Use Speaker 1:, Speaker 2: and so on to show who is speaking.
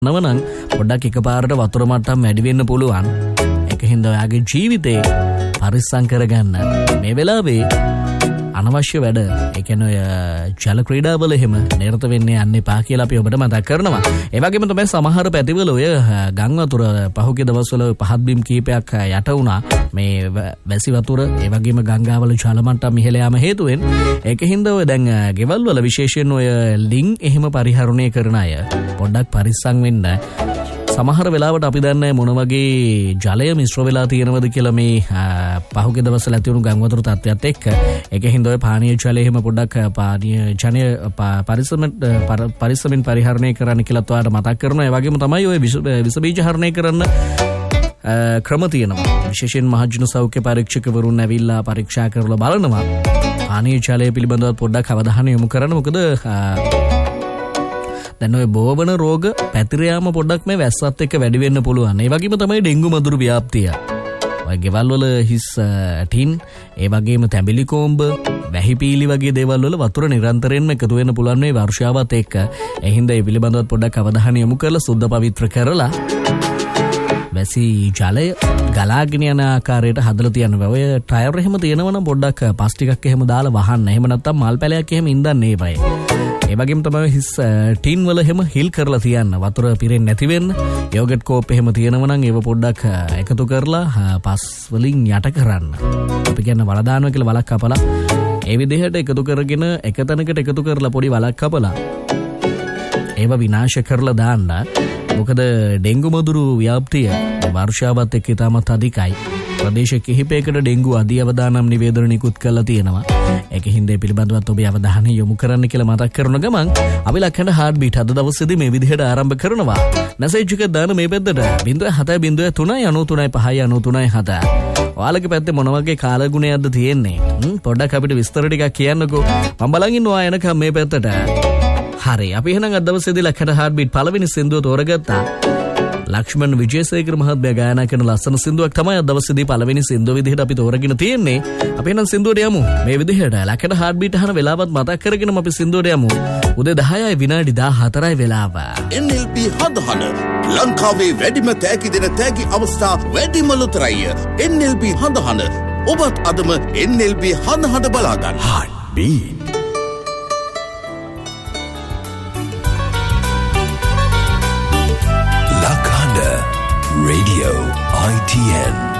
Speaker 1: නවනම් පොඩ්ඩක් එකපාරට වතුර මට්ටම් වැඩි වෙන්න පුළුවන්. ඒක හින්දා ඔයාගේ ජීවිතේ පරිස්සම් කරගන්න. මේ වෙලාවේ අනවශ්‍ය වැඩ, ඒ කියන්නේ ජල ක්‍රීඩාවල එහෙම නිරත වෙන්න යන්න එපා කියලා අපි ඔබට මතක් කරනවා. ඒ වගේම තමයි සමහර පැතිවල ඔය ගම් වතුර පහුගිය දවස්වල පහත් බිම් කීපයක් යට වුණා. මේ වැසි වතුර, ඒ වගේම ගංගාවල ජල මට්ටම් ඉහළ යාම හේතුවෙන්. ඒක හින්දා ඔය දැන් ගෙවල් වල විශේෂයෙන් ඔය ලිං එහෙම පරිහරණය කරන අය පොඩ්ඩක් පරිස්සම් වෙන්න. සමහර වෙලාවට අපි දන්නේ මොන වගේ ජලය මිශ්‍ර වෙලා තියෙනවද කියලා මේ පහුගිය දවස්වල ඇති වුණු ගම් වතුර තත්ත්වයක් එක්ක. ඒක හින්දා ඔය පානීය ජලය එහෙම පොඩ්ඩක් පානීය ජලය පරිස්සමෙන් පරිහරණය කරන්න කියලා ඔයාලට මතක් කරනවා. ඒ වගේම තමයි ඔය විස බීජ හරණය කරන්න ක්‍රම තියෙනවා. විශේෂයෙන් මහජන සෞඛ්‍ය පරීක්ෂකවරුන් ඇවිල්ලා පරීක්ෂා කරලා බලනවා. පානීය ජලය පිළිබඳව පොඩ්ඩක් අවධානය යොමු කරන්න. මොකද දැන් ඔය බෝවන රෝග පැතිර යාම පොඩ්ඩක් මේ වැස්සත් එක්ක වැඩි වෙන්න පුළුවන්. ඒ වගේම තමයි ඩෙන්ගු මදුරු ව්‍යාප්තිය. ඔය ගෙවල් වල හිස් ටින්, ඒ වගේම තැඹිලි කොම්බ, වැහිපීලි වගේ දේවල් වල වතුර නිරන්තරයෙන්ම එකතු වෙන්න පුළුවන් මේ වර්ෂාවත් එක්ක. ඒ හින්දා මේ පිළිබඳව පොඩ්ඩක් අවධානය යොමු කරලා සුද්ධ පවිත්‍ර කරලා වැසි ජලය ගලාගෙන යන ආකාරයට හදලා තියනවා. ඔය ටයර් එහෙම තියෙනවා නම් පොඩ්ඩක් පස් ටිකක් එහෙම දාලා වහන්න. එහෙම නැත්නම් මල් පැලයක් එහෙම ඉඳන් ඒවයි. ඒ වගේම තමයි හිස් ටින් වල එහෙම හිල් කරලා තියන්න. වතුර පිරෙන්නේ නැති වෙන්න. යෝගට් කෝප් එහෙම තියෙනවා නම් ඒව පොඩ්ඩක් එකතු කරලා පස් වලින් යට කරන්න. අපි කියන්නේ වල දානවා කියලා වලක් කපලා ඒ විදිහට එකතු කරගෙන එක තැනකට එකතු කරලා පොඩි වලක් කපලා ඒව විනාශ කරලා දාන්න. මොකද ඩෙන්ගු මදුරු ව්‍යාප්තිය වර්ෂාවත් එක්ක ඉතාමත් අධිකයි. ප්‍රදේශ කිහිපයකට ඩෙන්ගු අධි අවදානම් නිවේදන නිකුත් කරලා තියෙනවා. ඒක හින්දා පිළිබඳවත් ඔබේ අවධානය යොමු කරන්න කියලා මතක් කරන ගමන් අපි ලක්ෂණ හાર્ට් බීට් අද දවසේදී මේ විදිහට ආරම්භ කරනවා. මැසේජ් එක දාන මේ පැත්තට 0703935997. ඔයාලගේ පැත්තේ මොන වගේ කාලගුණයක්ද තියෙන්නේ? පොඩ්ඩක් අපිට විස්තර ටිකක් කියන්නකෝ. මම බලන් ඉන්නවා එනකම් මේ පැත්තට. හරි, අපි එහෙනම් අද දවසේදී ලක්ෂණ හાર્ට් බීට් පළවෙනි සින්දුව තෝරගත්තා. ලක්ෂ්මන් විජේසේකර මහත්මයා ගායනා කරන ලස්සන සින්දුවක් තමයි අද දවසේදී පළවෙනි සින්දුව විදිහට අපි තෝරගෙන තියෙන්නේ. අපි එහෙනම් සින්දුවට යමු. මේ විදිහට ලක්ෂණ හાર્ට් බීට් අහන වෙලාවත් මතක් කරගෙනම අපි සින්දුවට යමු. උදේ 10යි විනාඩි 14යි වෙලාව.
Speaker 2: NLP හදහන ලංකාවේ වැඩිම තෑගි දෙන තෑගි අවස්ථා වැඩිම ලොතරැයි. NLP හදහන ඔබත් අදම NLP හදහන බලා ගන්න. Heart beat Radio ITN